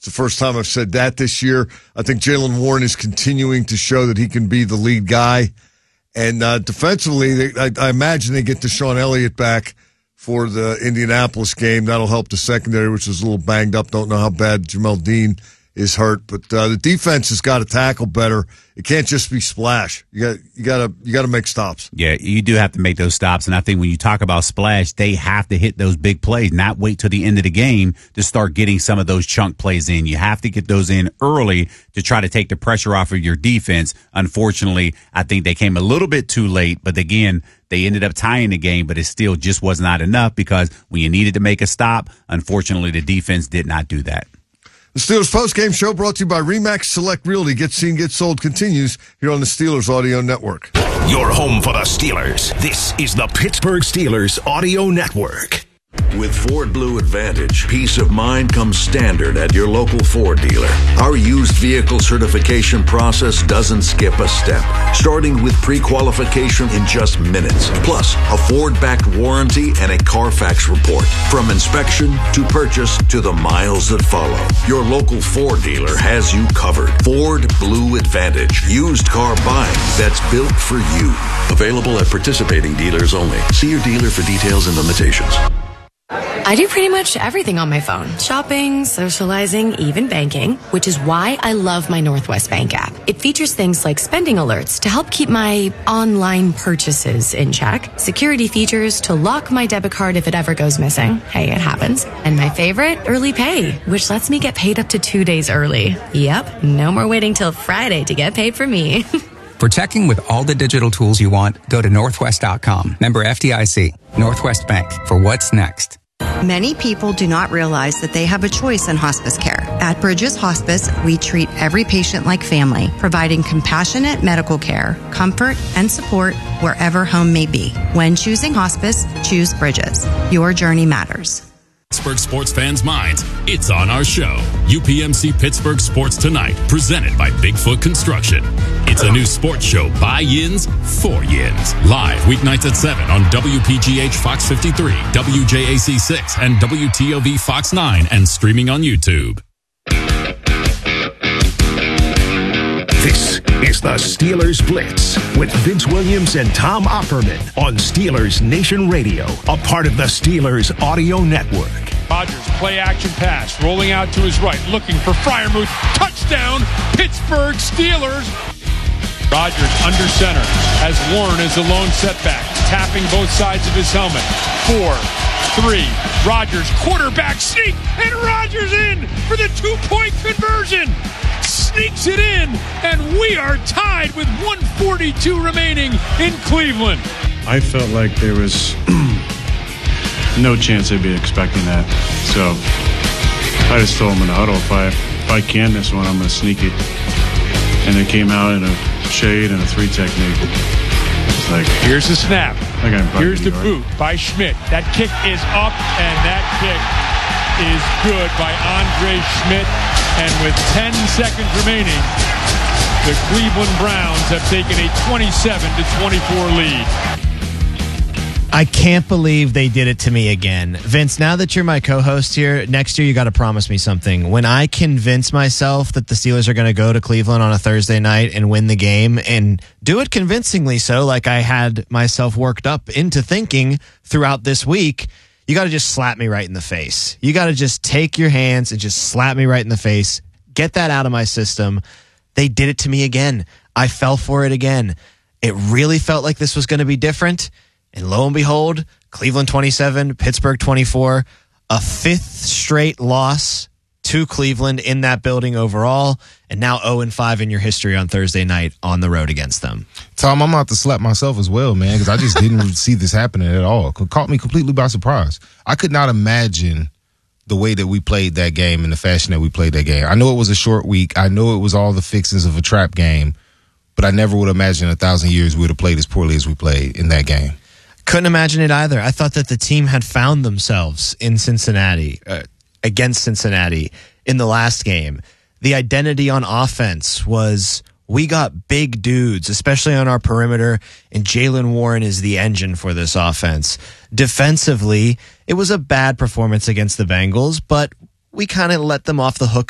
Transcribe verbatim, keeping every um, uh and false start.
It's the first time I've said that this year. I think Jaylen Warren is continuing to show that he can be the lead guy. And uh, defensively, they, I, I imagine they get Deshaun Elliott back for the Indianapolis game. That'll help the secondary, which is a little banged up. Don't know how bad Jamel Dean is hurt, but uh, the defense has got to tackle better. It can't just be splash. You got you got to you got to make stops. Yeah, you do have to make those stops, and I think when you talk about splash, they have to hit those big plays, not wait till the end of the game to start getting some of those chunk plays in. You have to get those in early to try to take the pressure off of your defense. Unfortunately, I think they came a little bit too late, but again, they ended up tying the game, but it still just was not enough because when you needed to make a stop, unfortunately, the defense did not do that. The Steelers post-game show brought to you by RE/MAX Select Realty. Get seen, get sold continues here on the Steelers Audio Network. Your home for the Steelers. This is the Pittsburgh Steelers Audio Network. With Ford Blue Advantage, peace of mind comes standard at your local Ford dealer. Our used vehicle certification process doesn't skip a step, starting with pre-qualification in just minutes, plus a Ford-backed warranty and a Carfax report. From inspection to purchase to the miles that follow, your local Ford dealer has you covered. Ford Blue Advantage, used car buying that's built for you. Available at participating dealers only. See your dealer for details and limitations. I do pretty much everything on my phone. Shopping, socializing, even banking, which is why I love my Northwest Bank app. It features things like spending alerts to help keep my online purchases in check, security features to lock my debit card if it ever goes missing. Hey, it happens. And my favorite, early pay, which lets me get paid up to two days early. Yep, no more waiting till Friday to get paid for me. For checking with all the digital tools you want, go to northwest dot com. Member F D I C. Northwest Bank. For what's next. Many people do not realize that they have a choice in hospice care. At Bridges Hospice, we treat every patient like family, providing compassionate medical care, comfort, and support wherever home may be. When choosing hospice, choose Bridges. Your journey matters. Pittsburgh sports fans' minds, it's on our show. U P M C Pittsburgh Sports Tonight, presented by Bigfoot Construction. It's a new sports show by Yins, for Yins. Live weeknights at seven on W P G H Fox fifty-three, W J A C six, and W T O V Fox nine, and streaming on YouTube. This is the Steelers Blitz with Vince Williams and Tom Opperman on Steelers Nation Radio, a part of the Steelers Audio Network. Rodgers, play action pass, rolling out to his right, looking for Freiermuth. Touchdown, Pittsburgh Steelers. Rodgers under center as Warren is the lone setback, tapping both sides of his helmet. Four, three, Rodgers, quarterback sneak, and Rodgers in for the two-point conversion. Sneaks it in, and we are tied with one forty-two remaining in Cleveland. I felt like there was no chance I'd be expecting that. So I just told him in the huddle, if I, if I can this one, I'm going to sneak it. And it came out in a shade and a three technique. It's like, here's the snap. Here's the right. boot by Schmidt. That kick is up, and that kick is good by Andre Schmidt. And with ten seconds remaining, the Cleveland Browns have taken a twenty-seven to twenty-four lead. I can't believe they did it to me again. Vince, now that you're my co-host here, next year you got to promise me something. When I convince myself that the Steelers are going to go to Cleveland on a Thursday night and win the game, and do it convincingly so, like I had myself worked up into thinking throughout this week, you got to just slap me right in the face. You got to just take your hands and just slap me right in the face. Get that out of my system. They did it to me again. I fell for it again. It really felt like this was going to be different. And lo and behold, Cleveland twenty-seven, Pittsburgh twenty-four, a fifth straight loss to Cleveland in that building overall, and now oh and five in your history on Thursday night on the road against them. Tom, I'm out to slap myself as well, man, because I just didn't see this happening at all. It caught me completely by surprise. I could not imagine the way that we played that game and the fashion that we played that game. I know it was a short week. I know it was all the fixings of a trap game, but I never would imagine in a thousand years we would have played as poorly as we played in that game. Couldn't imagine it either. I thought that the team had found themselves in Cincinnati, uh, against Cincinnati in the last game. The identity on offense was we got big dudes, especially on our perimeter, and Jaylen Warren is the engine for this offense. Defensively, it was a bad performance against the Bengals, but we kind of let them off the hook